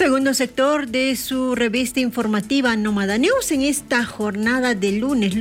Segundo sector de su revista informativa Nómada News en esta jornada de lunes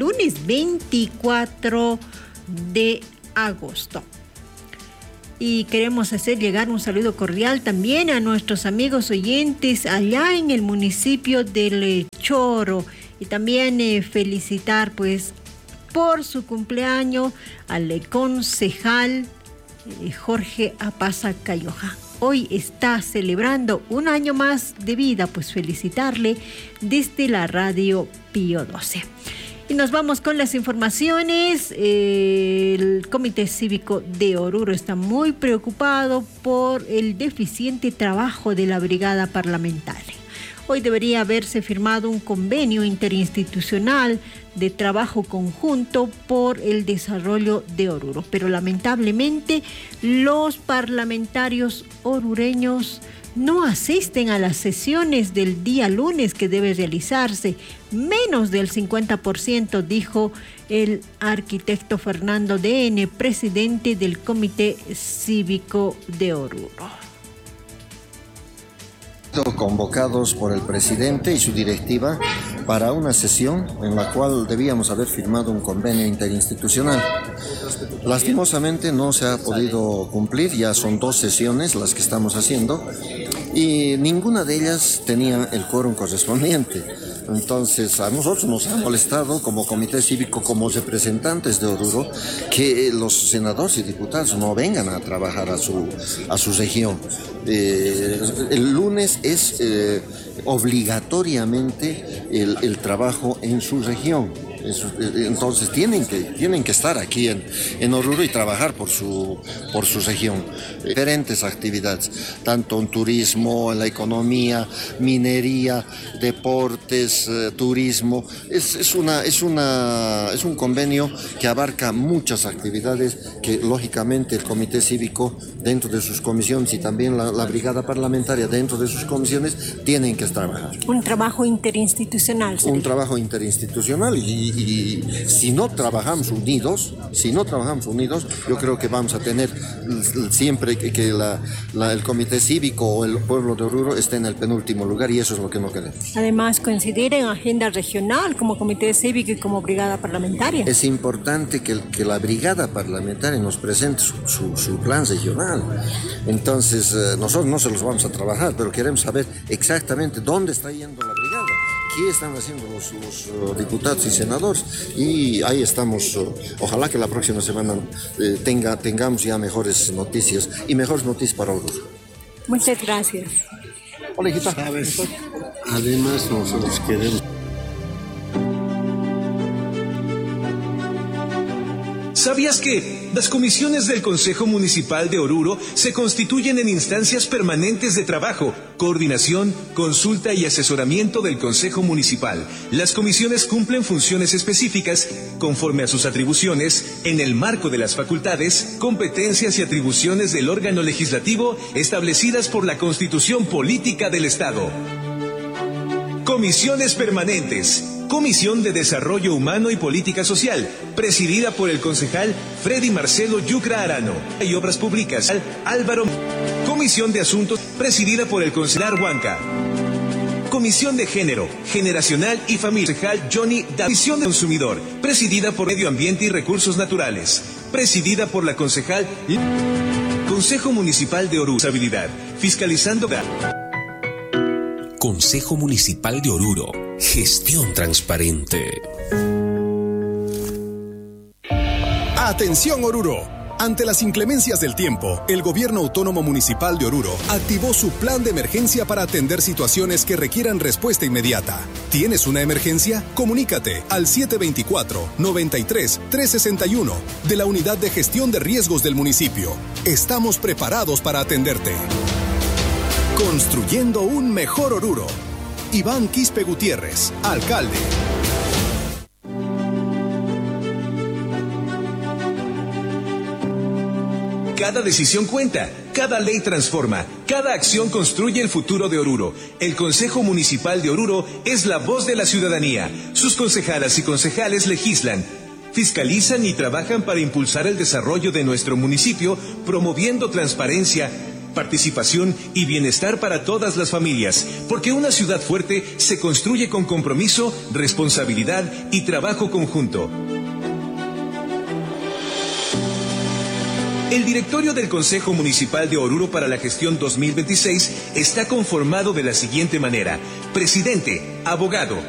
24 de agosto. Y queremos hacer llegar un saludo cordial también a nuestros amigos oyentes allá en el municipio del Choro. Y también felicitar pues por su cumpleaños al concejal Jorge Apaza Cayoja. Hoy está celebrando un año más de vida, pues felicitarle desde la radio Pío 12. Y nos vamos con las informaciones. El Comité Cívico de Oruro está muy preocupado por el deficiente trabajo de la brigada parlamentaria. Hoy debería haberse firmado un convenio interinstitucional de trabajo conjunto por el desarrollo de Oruro, pero lamentablemente los parlamentarios orureños no asisten a las sesiones del día lunes que debe realizarse, menos del 50%, dijo el arquitecto Fernando DN, presidente del Comité Cívico de Oruro. Convocados por el presidente y su directiva para una sesión en la cual debíamos haber firmado un convenio interinstitucional. Lastimosamente no se ha podido cumplir, ya son 2 sesiones las que estamos haciendo y ninguna de ellas tenía el quórum correspondiente. Entonces a nosotros nos ha molestado como Comité Cívico, como representantes de Oruro, que los senadores y diputados no vengan a trabajar a su región. El lunes es obligatoriamente el trabajo en su región. Entonces tienen que estar aquí en Oruro y trabajar por su región. Diferentes actividades, tanto en turismo, en la economía, minería, deportes, turismo. Es un convenio que abarca muchas actividades que lógicamente el Comité Cívico dentro de sus comisiones y también la brigada parlamentaria dentro de sus comisiones tienen que trabajar. Un trabajo interinstitucional. ¿Sí? Un trabajo interinstitucional y si no trabajamos unidos, yo creo que vamos a tener siempre que el Comité Cívico o el pueblo de Oruro esté en el penúltimo lugar y eso es lo que no queremos. Además, coincidir en agenda regional como Comité Cívico y como brigada parlamentaria. Es importante que la brigada parlamentaria nos presente su plan regional. Entonces, nosotros no se los vamos a trabajar, pero queremos saber exactamente dónde está yendo la brigada. ¿Qué están haciendo los diputados y senadores? Y ahí estamos. Ojalá que la próxima semana tengamos ya mejores noticias y mejores noticias para Oruro. Muchas gracias. Hola, hijita. ¿Sabes? Además, nosotros queremos... ¿Sabías que las comisiones del Consejo Municipal de Oruro se constituyen en instancias permanentes de trabajo, coordinación, consulta y asesoramiento del Consejo Municipal? Las comisiones cumplen funciones específicas conforme a sus atribuciones en el marco de las facultades, competencias y atribuciones del órgano legislativo establecidas por la Constitución Política del Estado. Comisiones permanentes. Comisión de Desarrollo Humano y Política Social, presidida por el concejal Freddy Marcelo Yucra Arano, y Obras Públicas, Álvaro. Comisión de Asuntos, presidida por el concejal Huanca. Comisión de Género, Generacional y Familia, concejal Johnny Da. Comisión de Consumidor, presidida por Medio Ambiente y Recursos Naturales, presidida por la concejal. Consejo Municipal de Oruro, habilidad, fiscalizando. Consejo Municipal de Oruro, gestión transparente. Atención Oruro. Ante las inclemencias del tiempo, el Gobierno Autónomo Municipal de Oruro activó su plan de emergencia para atender situaciones que requieran respuesta inmediata. ¿Tienes una emergencia? Comunícate al 724-93-361 de la Unidad de Gestión de Riesgos del municipio. Estamos preparados para atenderte. Construyendo un mejor Oruro. Iván Quispe Gutiérrez, alcalde. Cada decisión cuenta, cada ley transforma, cada acción construye el futuro de Oruro. El Consejo Municipal de Oruro es la voz de la ciudadanía. Sus concejalas y concejales legislan, fiscalizan y trabajan para impulsar el desarrollo de nuestro municipio, promoviendo transparencia, participación y bienestar para todas las familias, porque una ciudad fuerte se construye con compromiso, responsabilidad y trabajo conjunto. El directorio del Consejo Municipal de Oruro para la gestión 2026 está conformado de la siguiente manera: presidente, abogado,